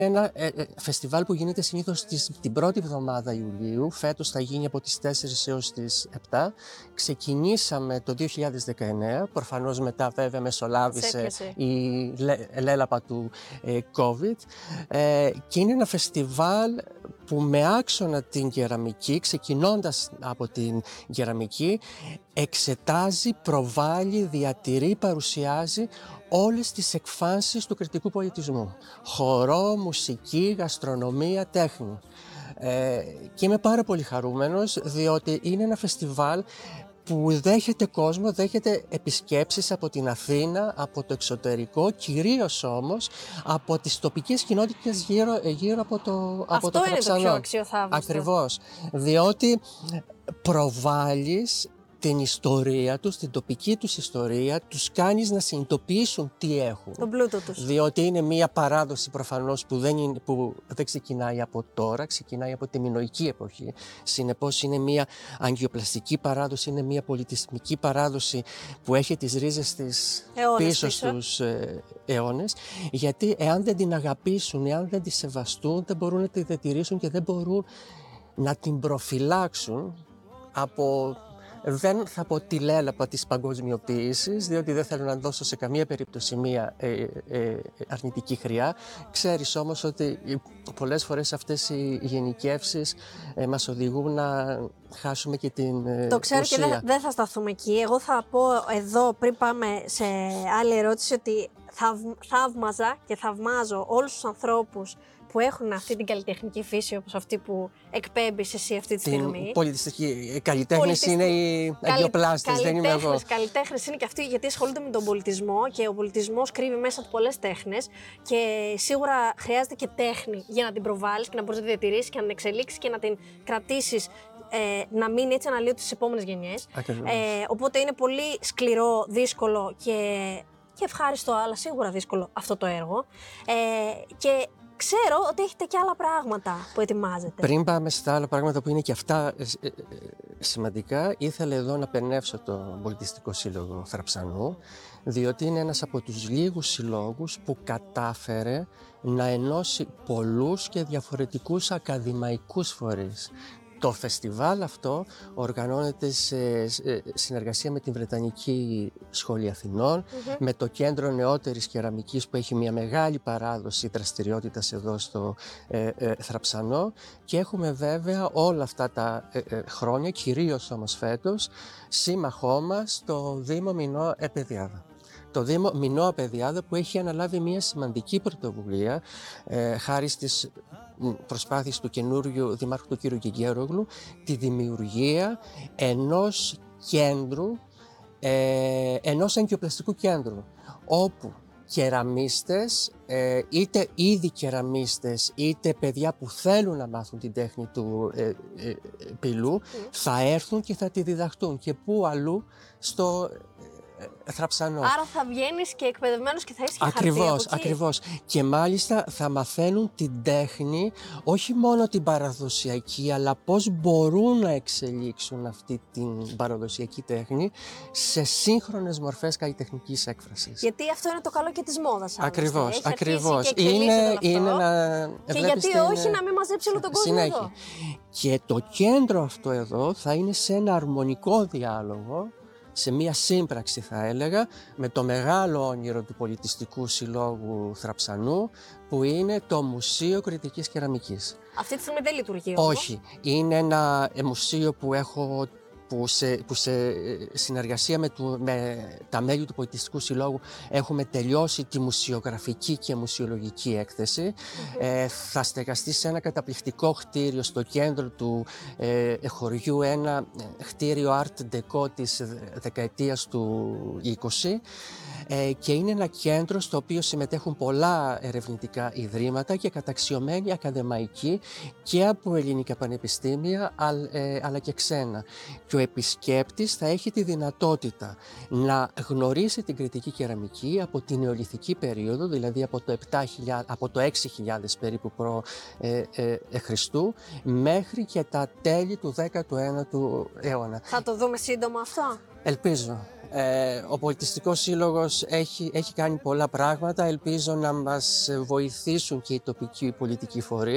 ένα φεστιβάλ που γίνεται συνήθως την πρώτη εβδομάδα Ιουλίου. Φέτος θα γίνει από τις 4 έως τις 7. Ξεκινήσαμε το 2019, προφανώς μετά βέβαια μεσολάβησε η λέλαπα του COVID. Και είναι ένα φεστιβάλ που με άξονα την κεραμική, ξεκινώντας από την κεραμική, εξετάζει, προβάλλει, διατηρεί, παρουσιάζει όλες τις εκφάνσεις του κρητικού πολιτισμού. Χορό, μουσική, γαστρονομία, τέχνη. Και είμαι πάρα πολύ χαρούμενος, διότι είναι ένα φεστιβάλ που δέχεται κόσμο, δέχεται επισκέψεις από την Αθήνα, από το εξωτερικό, κυρίως όμως από τις τοπικές κοινότητες γύρω από το Αυτό είναι Θραψανό. το πιο αξιοθαύμαστο. Ακριβώς, διότι προβάλλεις την ιστορία τους, την τοπική τους ιστορία, τους κάνεις να συνειδητοποιήσουν τι έχουν. Τον πλούτο τους. Διότι είναι μια παράδοση προφανώς που δεν ξεκινάει από τώρα, ξεκινάει από τη μινωική εποχή. Συνεπώς είναι μια αγκιοπλαστική παράδοση, είναι μια πολιτισμική παράδοση που έχει τις ρίζες της πίσω στους αιώνες. Γιατί εάν δεν την αγαπήσουν, εάν δεν τη σεβαστούν, δεν μπορούν να τη διατηρήσουν και δεν μπορούν να την προφυλάξουν από... Δεν θα πω τη λέλαπα της παγκοσμιοποίησης, διότι δεν θέλω να δώσω σε καμία περίπτωση μία αρνητική χρειά. Ξέρεις όμως ότι πολλές φορές αυτές οι γενικεύσεις μας οδηγούν να χάσουμε και την Το ξέρω ουσία. Και δεν θα σταθούμε εκεί. Εγώ θα πω εδώ πριν πάμε σε άλλη ερώτηση ότι θαύμαζα και θαυμάζω όλους τους ανθρώπους που έχουν αυτή την καλλιτεχνική φύση όπως αυτή που εκπέμπεις εσύ αυτή τη στιγμή. Πολιτιστική. Καλλιτέχνες είναι οι αγκιοπλάστες, δεν είμαι εγώ. Καλλιτέχνες είναι και αυτοί γιατί ασχολούνται με τον πολιτισμό και ο πολιτισμός κρύβει μέσα του πολλές τέχνες και σίγουρα χρειάζεται και τέχνη για να την προβάλλεις και να μπορείς να τη διατηρήσεις και να την εξελίξεις και να την κρατήσεις να μείνει έτσι αναλύωτο στις επόμενες γενιές. Οπότε είναι πολύ σκληρό, δύσκολο και ευχάριστο, αλλά σίγουρα δύσκολο αυτό το έργο. Και ξέρω ότι έχετε και άλλα πράγματα που ετοιμάζετε. Πριν πάμε στα άλλα πράγματα που είναι και αυτά σημαντικά, ήθελα εδώ να πενεύσω το Πολιτιστικό Σύλλογο Θραψανού, διότι είναι ένας από τους λίγους συλλόγους που κατάφερε να ενώσει πολλούς και διαφορετικούς ακαδημαϊκούς φορείς. Το φεστιβάλ αυτό οργανώνεται σε συνεργασία με την Βρετανική Σχολή Αθηνών, με το Κέντρο Νεότερης Κεραμικής που έχει μια μεγάλη παράδοση δραστηριότητας εδώ στο Θραψανό και έχουμε βέβαια όλα αυτά τα χρόνια, κυρίως όμως φέτος, σύμμαχό μας το Δήμο Μινώα Επαιδιάδα. Το Δήμο Μινώα Επαιδιάδα που έχει αναλάβει μια σημαντική πρωτοβουλία χάρη στις προσπάθειες του καινούριου Δημάρχου του κ. Γεγέρογλου, τη δημιουργία ενός κέντρου, ενός αγκιοπλαστικού κέντρου, όπου κεραμίστες, είτε ήδη κεραμίστες, είτε παιδιά που θέλουν να μάθουν την τέχνη του πυλού, θα έρθουν και θα τη διδαχτούν και πού αλλού στο Θραψανό. Άρα θα βγαίνεις και εκπαιδευμένος και θα έχεις και χαρτί από εκεί. Ακριβώς. Και μάλιστα θα μαθαίνουν την τέχνη, όχι μόνο την παραδοσιακή, αλλά πώς μπορούν να εξελίξουν αυτή την παραδοσιακή τέχνη σε σύγχρονες μορφές καλλιτεχνικής έκφρασης. Γιατί αυτό είναι το καλό και της μόδας. Ακριβώς. Και γιατί όχι να μην μαζέψει όλο τον κόσμο εδώ. Και το κέντρο αυτό εδώ θα είναι σε ένα αρμονικό διάλογο, σε μία σύμπραξη θα έλεγα, με το μεγάλο όνειρο του Πολιτιστικού Συλλόγου Θραψανού, που είναι το Μουσείο Κρητικής Κεραμικής. Αυτή τη στιγμή δεν λειτουργεί όμως. Όχι. Είναι ένα μουσείο που σε συνεργασία με τα μέλη του Πολιτιστικού Συλλόγου έχουμε τελειώσει τη μουσιογραφική και μουσιολογική έκθεση. Θα στεγαστεί σε ένα καταπληκτικό κτίριο στο κέντρο του χωριού, ένα κτίριο Art Deco της δεκαετίας του 20 και είναι ένα κέντρο στο οποίο συμμετέχουν πολλά ερευνητικά ιδρύματα και καταξιωμένοι ακαδημαϊκοί και από ελληνικά πανεπιστήμια αλλά και ξένα. Και ο επισκέπτης θα έχει τη δυνατότητα να γνωρίσει την κρητική κεραμική από την νεολιθική περίοδο, δηλαδή από το 6.000 περίπου Χριστού μέχρι και τα τέλη του 19ου αιώνα. Θα το δούμε σύντομα αυτό? Ελπίζω. Ο Πολιτιστικός Σύλλογος έχει κάνει πολλά πράγματα. Ελπίζω να μας βοηθήσουν και οι τοπικοί πολιτικοί φορείς.